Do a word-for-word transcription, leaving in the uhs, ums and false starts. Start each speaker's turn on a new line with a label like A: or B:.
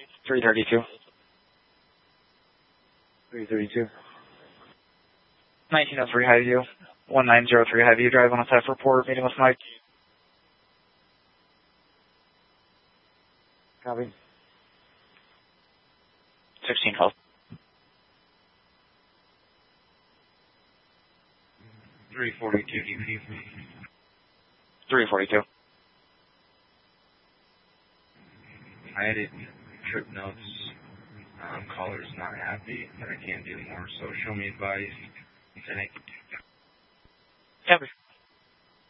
A: three thirty-two.
B: three thirty-two.
A: nineteen oh three Highview. one nine zero three Highview Drive on a theft report. Meeting with Mike.
B: Copy.
A: sixteen twelve.
C: three forty-two D P.
A: three forty-two.
C: I edit trip notes. Um, caller's not happy that I can't do more, so show me advice. And I